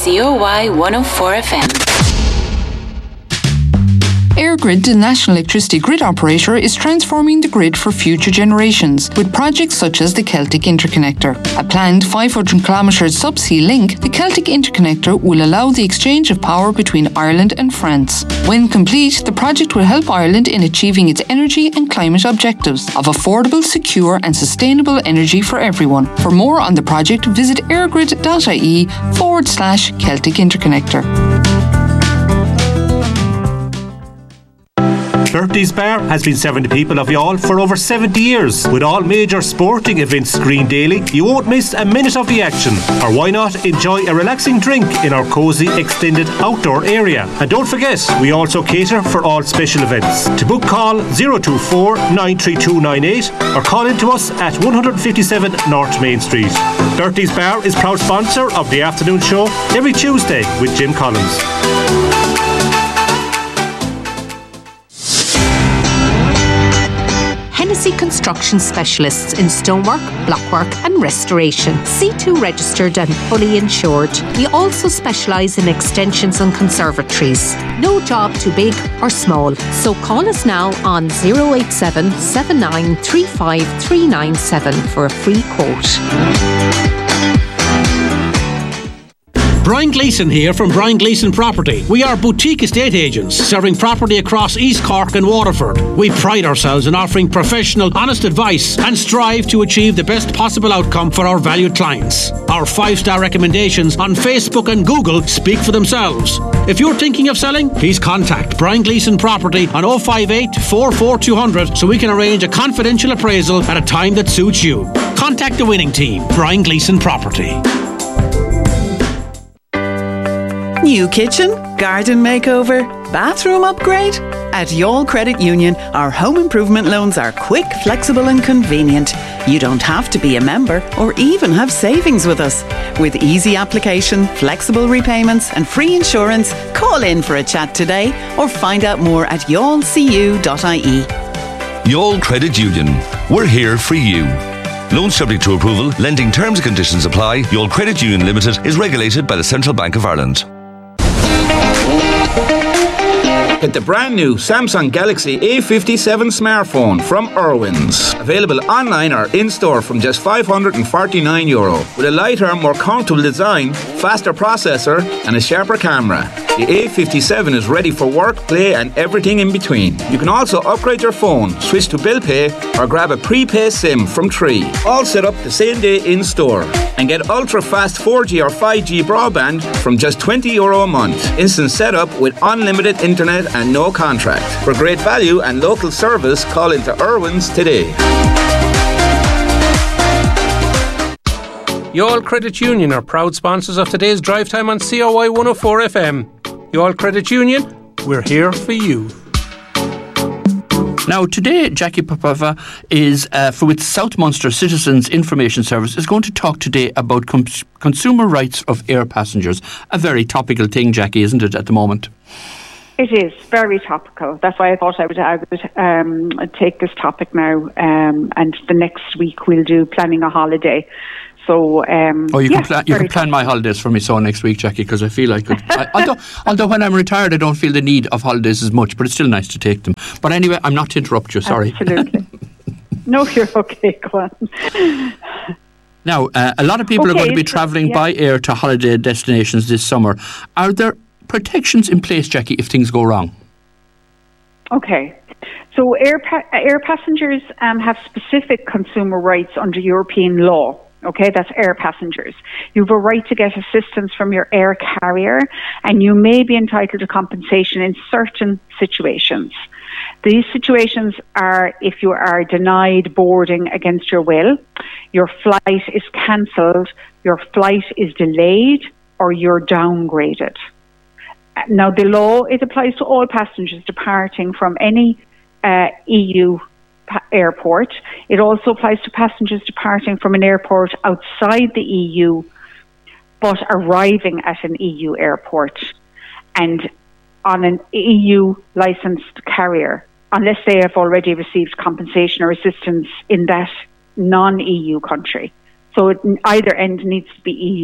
COY 104 FM. EirGrid, the national electricity grid operator, is transforming the grid for future generations with projects such as the Celtic Interconnector. A planned 500-kilometre subsea link, the Celtic Interconnector will allow the exchange of power between Ireland and France. When complete, the project will help Ireland in achieving its energy and climate objectives of affordable, secure and sustainable energy for everyone. For more on the project, visit airgrid.ie/Celtic Interconnector. Bertie's Bar has been serving the people of Youghal for over 70 years. With all major sporting events screened daily, you won't miss a minute of the action. Or why not enjoy a relaxing drink in our cosy extended outdoor area? And don't forget, we also cater for all special events. To book, call 024 93298 or call in to us at 157 North Main Street. Bertie's Bar is proud sponsor of the afternoon show every Tuesday with Jim Collins. Hennessy Construction Specialists in stonework, blockwork and restoration. C2 registered and fully insured. We also specialise in extensions and conservatories. No job too big or small. So call us now on 087 7935 397 for a free quote. Brian Gleeson here from Brian Gleeson Property. We are boutique estate agents serving property across East Cork and Waterford. We pride ourselves in offering professional, honest advice and strive to achieve the best possible outcome for our valued clients. Our 5-star recommendations on Facebook and Google speak for themselves. If you're thinking of selling, please contact Brian Gleeson Property on 058 44200 so we can arrange a confidential appraisal at a time that suits you. Contact the winning team, Brian Gleeson Property. New kitchen, garden makeover, bathroom upgrade? At Youghal Credit Union, our home improvement loans are quick, flexible and convenient. You don't have to be a member or even have savings with us. With easy application, flexible repayments and free insurance, call in for a chat today or find out more at youghalcu.ie. Youghal Credit Union. We're here for you. Loans subject to approval, lending terms and conditions apply. Youghal Credit Union Limited is regulated by the Central Bank of Ireland. Get the brand new Samsung Galaxy A57 smartphone from Irwin's. Available online or in-store from just €549. With a lighter, more comfortable design, faster processor and a sharper camera. The A57 is ready for work, play and everything in between. You can also upgrade your phone, switch to bill pay or grab a prepaid SIM from Tree. All set up the same day in-store. And get ultra-fast 4G or 5G broadband from just €20 a month. Instant setup with unlimited internet and no contract. For great value and local service, call into Irwin's today. Youghal Credit Union are proud sponsors of today's drive time on COY 104 FM. Youghal Credit Union, we're here for you. Now, today, Jackie Popova is with South Munster Citizens Information Service is going to talk today about consumer rights of air passengers. A very topical thing, Jackie, isn't it, at the moment? It is very topical. That's why I thought I would take this topic now, and the next week we'll do planning a holiday. So, you can plan my holidays for me so next week, Jackie, because I feel I could. Although when I'm retired, I don't feel the need of holidays as much, but it's still nice to take them. But anyway, I'm not to interrupt you. Sorry. Absolutely. No, you're okay. Go on. Now, a lot of people are going to be travelling by air to holiday destinations this summer. Are there protections in place, Jackie, if things go wrong? Okay. So air passengers have specific consumer rights under European law. Okay, that's air passengers. You have a right to get assistance from your air carrier, and you may be entitled to compensation in certain situations. These situations are if you are denied boarding against your will, your flight is cancelled, your flight is delayed, or you're downgraded. Now, the law, it applies to all passengers departing from any EU airport. It also applies to passengers departing from an airport outside the EU but arriving at an EU airport and on an EU licensed carrier, unless they have already received compensation or assistance in that non-EU country. So either end needs to be EU.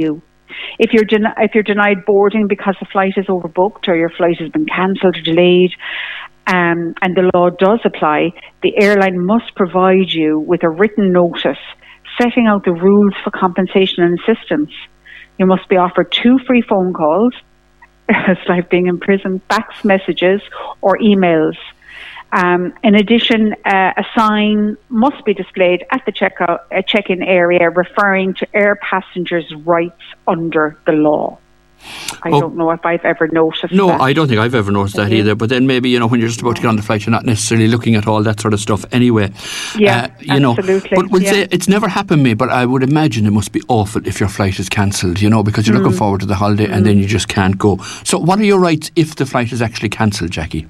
If you're denied boarding because the flight is overbooked or your flight has been cancelled or delayed, and the law does apply, the airline must provide you with a written notice setting out the rules for compensation and assistance. You must be offered 2 free phone calls, it's like being in prison, fax messages or emails. In addition, a sign must be displayed at the check-in area referring to air passengers' rights under the law. I don't know if I've ever noticed that. No, I don't think I've ever noticed that either. But then maybe, when you're just about to get on the flight, you're not necessarily looking at all that sort of stuff anyway. Yeah, absolutely. But we'll say it's never happened to me, but I would imagine it must be awful if your flight is cancelled, because you're looking forward to the holiday and then you just can't go. So what are your rights if the flight is actually cancelled, Jackie?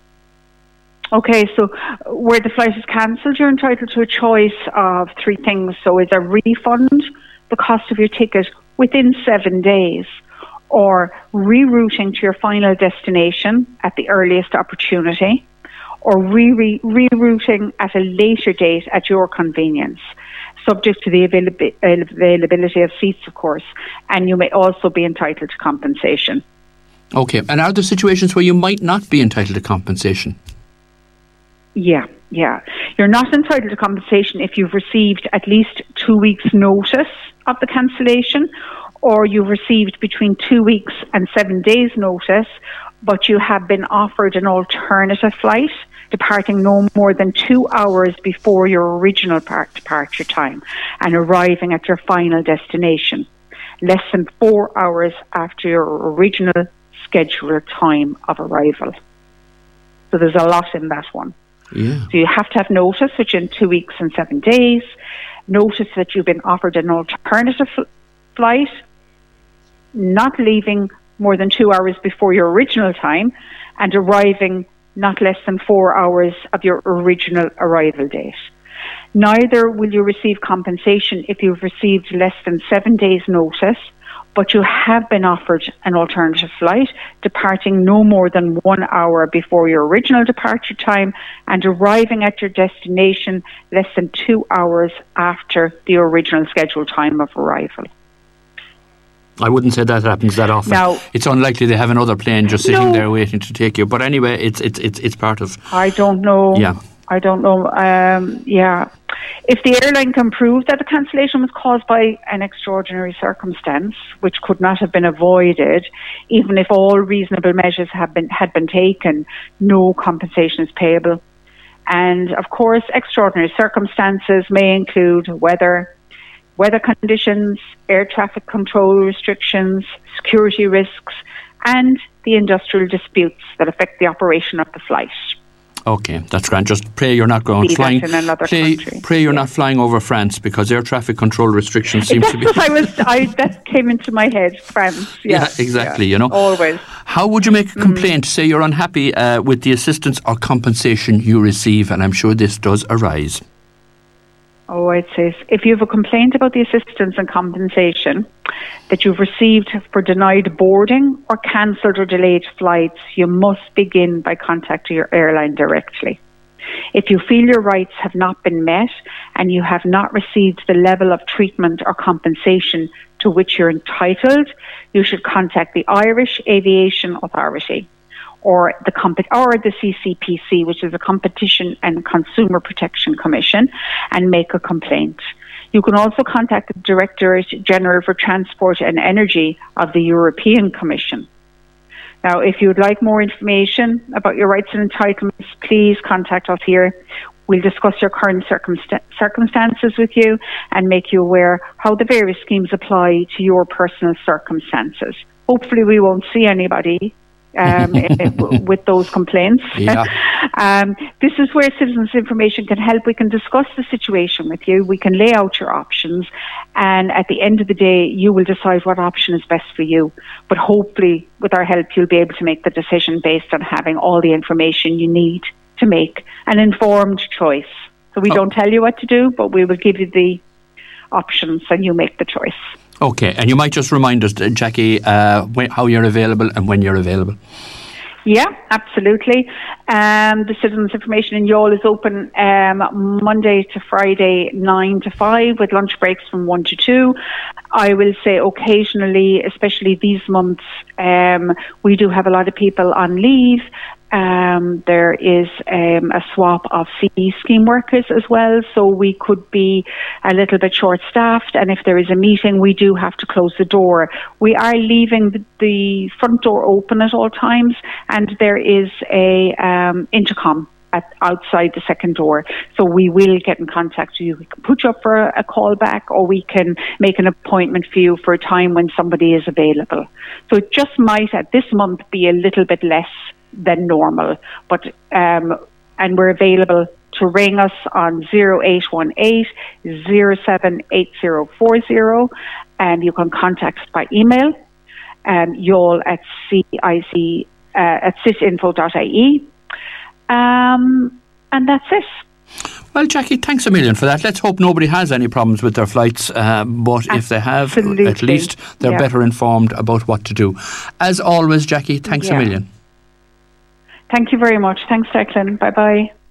Okay, so where the flight is cancelled, you're entitled to a choice of 3 things. So it's a refund, the cost of your ticket within 7 days, or rerouting to your final destination at the earliest opportunity, or rerouting at a later date at your convenience, subject to the availability of seats, of course, and you may also be entitled to compensation. Okay, and are there situations where you might not be entitled to compensation? Yeah. You're not entitled to compensation if you've received at least 2 weeks' notice of the cancellation, or you've received between 2 weeks and 7 days notice, but you have been offered an alternative flight departing no more than 2 hours before your original departure time and arriving at your final destination, less than 4 hours after your original scheduled time of arrival. So there's a lot in that one. Yeah. So you have to have notice within 2 weeks and 7 days, notice that you've been offered an alternative flight, not leaving more than 2 hours before your original time, and arriving not less than 4 hours of your original arrival date. Neither will you receive compensation if you've received less than 7 days notice, but you have been offered an alternative flight departing no more than 1 hour before your original departure time and arriving at your destination less than 2 hours after the original scheduled time of arrival. I wouldn't say that happens that often. Now, it's unlikely they have another plane just sitting there waiting to take you. But anyway, it's part of... I don't know. Yeah. I don't know. If the airline can prove that the cancellation was caused by an extraordinary circumstance, which could not have been avoided, even if all reasonable measures had been taken, no compensation is payable. And of course, extraordinary circumstances may include weather conditions, air traffic control restrictions, security risks, and the industrial disputes that affect the operation of the flight. Okay, that's grand. Just pray you're not going flying. Pray you're not flying over France, because air traffic control restrictions seem to be. That came into my head. France. Yeah, exactly. Yeah, always. How would you make a complaint? Say you're unhappy with the assistance or compensation you receive, and I'm sure this does arise. Oh, I'd say if you have a complaint about the assistance and compensation that you've received for denied boarding or cancelled or delayed flights, you must begin by contacting your airline directly. If you feel your rights have not been met and you have not received the level of treatment or compensation to which you're entitled, you should contact the Irish Aviation Authority or the CCPC, which is the Competition and Consumer Protection Commission, and make a complaint. You can also contact the Directorate General for Transport and Energy of the European Commission. Now, if you would like more information about your rights and entitlements, please contact us here. We'll discuss your current circumstances with you and make you aware how the various schemes apply to your personal circumstances. Hopefully we won't see anybody with those complaints. Yeah. This is where Citizens Information can help. We can discuss the situation with you. We can lay out your options, and at the end of the day, you will decide what option is best for you. But hopefully, with our help, you'll be able to make the decision based on having all the information you need to make an informed choice. So we don't tell you what to do, but we will give you the options and you make the choice. Okay, and you might just remind us, Jackie, how you're available and when you're available. Yeah, absolutely. The Citizens Information in Youghal is open Monday to Friday 9 to 5 with lunch breaks from 1 to 2. I will say occasionally, especially these months, we do have a lot of people on leave. There is a swap of CE scheme workers as well, so we could be a little bit short-staffed, and if there is a meeting, we do have to close the door. We are leaving the front door open at all times, and there is a intercom outside the second door, so we will get in contact with you. We can put you up for a call back, or we can make an appointment for you for a time when somebody is available. So it just might at this month be a little bit less than normal, but and we're available to ring us on 0818 078040, and you can contact us by email, Youghal at cicinfo.ie, and that's it. Well, Jackie, thanks a million for that. Let's hope nobody has any problems with their flights, but if they have, at least they're better informed about what to do. As always, Jackie, thanks a million. Thank you very much. Thanks, Declan. Bye-bye.